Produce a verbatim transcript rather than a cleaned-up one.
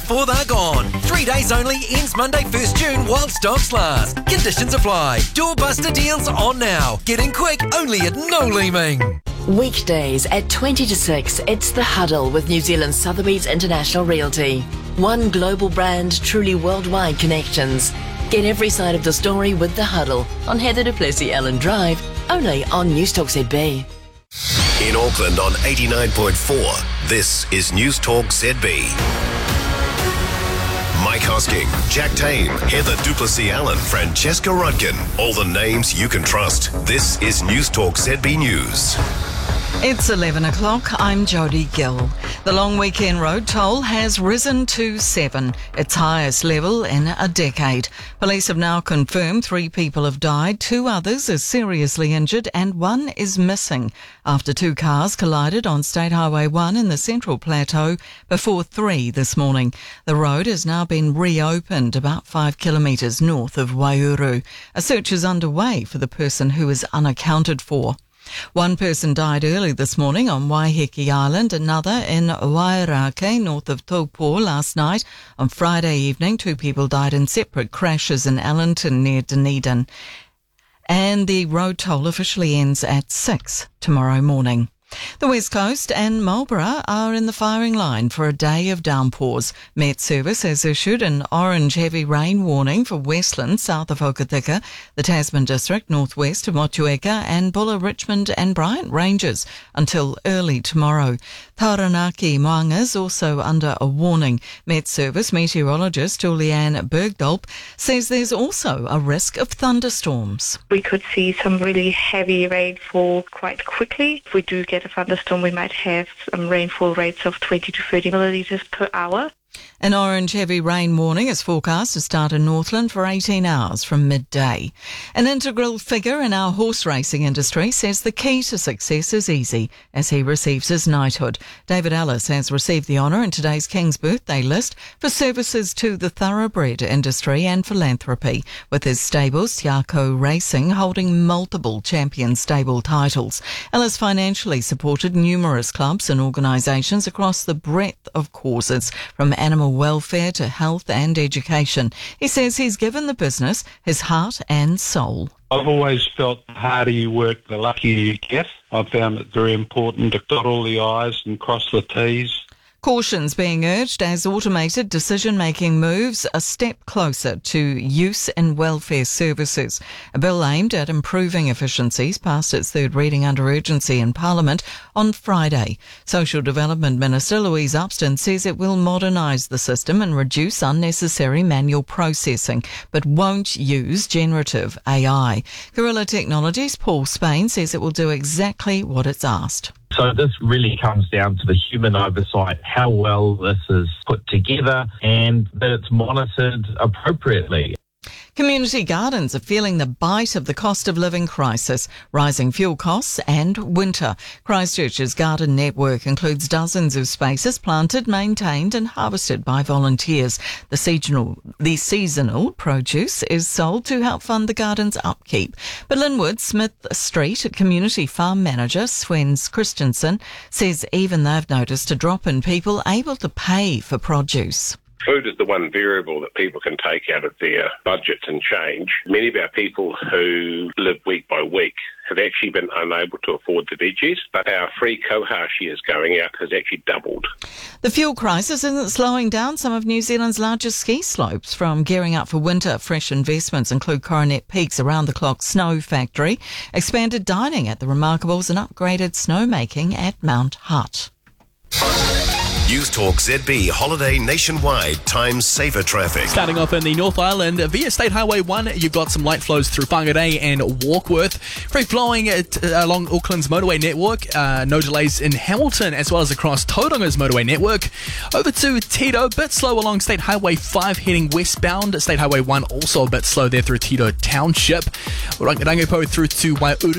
before they're gone. Three days only, ends Monday first June while stocks last. Conditions apply. Doorbuster deals on now. Get in quick, only at No Leeming. Weekdays at twenty to six, it's The Huddle with New Zealand Sotheby's International Realty. One global brand, truly worldwide connections. Get every side of the story with The Huddle on Heather du Plessis Ellen Drive, only on Newstalk Z B. In Auckland on eighty-nine point four, this is Newstalk Z B. Mike Hosking, Jack Tame, Heather du Plessis Allen, Francesca Rudkin. All the names you can trust. This is Newstalk Z B News. It's eleven o'clock. I'm Jodie Gill. The long weekend road toll has risen to seven, its highest level in a decade. Police have now confirmed three people have died, two others are seriously injured, and one is missing after two cars collided on State Highway one in the Central Plateau before three this morning. The road has now been reopened about five kilometres north of Waihuru. A search is underway for the person who is unaccounted for. One person died early this morning on Waiheke Island, another in Wairake, north of Taupo, last night. On Friday evening, two people died in separate crashes in Allenton near Dunedin. And the road toll officially ends at six tomorrow morning. The West Coast and Marlborough are in the firing line for a day of downpours. Met Service has issued an orange heavy rain warning for Westland, south of Hokitika, the Tasman District, northwest of Motueka, and Buller, Richmond and Bryant Ranges until early tomorrow. Taranaki Moanga is also under a warning. Met Service meteorologist Julianne Bergdorp says there's also a risk of thunderstorms. We could see some really heavy rainfall quite quickly. If we do get a thunderstorm, we might have some rainfall rates of twenty to thirty millilitres per hour. An orange heavy rain warning is forecast to start in Northland for eighteen hours from midday. An integral figure in our horse racing industry says the key to success is easy as he receives his knighthood. David Ellis has received the honour in today's King's Birthday list for services to the thoroughbred industry and philanthropy, with his stables, Tiako Racing, holding multiple champion stable titles. Ellis financially supported numerous clubs and organisations across the breadth of causes, from animal welfare to health and education. He says he's given the business his heart and soul. I've always felt the harder you work, the luckier you get. I've found it very important to dot all the I's and cross the T's. Cautions being urged as automated decision-making moves a step closer to use in welfare services. A bill aimed at improving efficiencies passed its third reading under urgency in Parliament on Friday. Social Development Minister Louise Upston says it will modernise the system and reduce unnecessary manual processing, but won't use generative A I. Gorilla Technologies' Paul Spain says it will do exactly what it's asked. So this really comes down to the human oversight, how well this is put together and that it's monitored appropriately. Community gardens are feeling the bite of the cost of living crisis, rising fuel costs and winter. Christchurch's garden network includes dozens of spaces planted, maintained and harvested by volunteers. The seasonal, the seasonal produce is sold to help fund the garden's upkeep. But Linwood Smith Street community farm manager Sven Christensen says even they've noticed a drop in people able to pay for produce. Food is the one variable that people can take out of their budgets and change. Many of our people who live week by week have actually been unable to afford the veggies, but our free koha shares going out has actually doubled. The fuel crisis isn't slowing down some of New Zealand's largest ski slopes. From gearing up for winter, fresh investments include Coronet Peak's around-the-clock snow factory, expanded dining at the Remarkables and upgraded snowmaking at Mount Hutt. Newstalk Z B Holiday Nationwide Time Saver Traffic. Starting off in the North Island, via State Highway one, you've got some light flows through Whangarei and Warkworth. Free flowing at, uh, along Auckland's motorway network. Uh, no delays in Hamilton as well as across Tauranga's motorway network. Over to Tito, bit slow along State Highway five heading westbound. State Highway one also a bit slow there through Tito Township. Rangirangipo through to Waiuru.